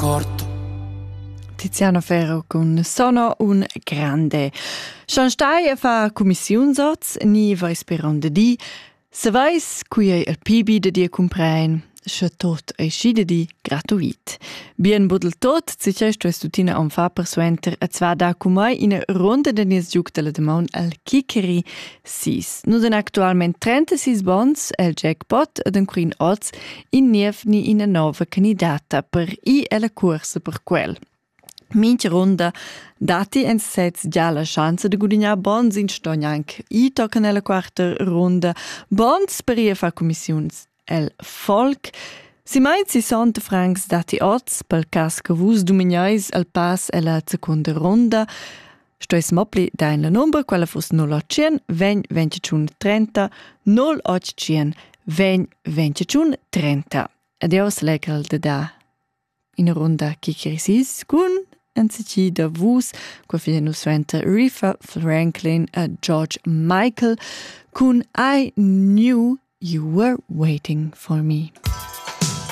corto. Tiziano Ferro con Sono un grande. Schon stai fa commissionsoz, ni vais per onde di, se vais cui ei il PIB de dia comprein, sche tot ei scide di gratuit. Bien budel tot, si c'è sto stutina on fa per suenter a zwa da cumai in ronda de nies giug de la demon al Kikeri 6. Nu den actualment 36 bons el jackpot ed un quin oz in nievni in a nova candidata per i e la corsa per quel. Mincha ronda dati ens sets già la chance de gudignar bons in stognanc. I tocca nella quarta ronda bons per ia fa commissions el folk. Si meint 60 francs dati oz pel cas che vus domignais al pass e la seconda ronda. Stois mopli da in la number, quella fos 08 20 25 30 08 20 25 30. Adios legal de da in a ronda Kikerisis kun NCT da vus, qua fine nu suenta Aretha Franklin a George Michael kun I Knew You Were Waiting For Me.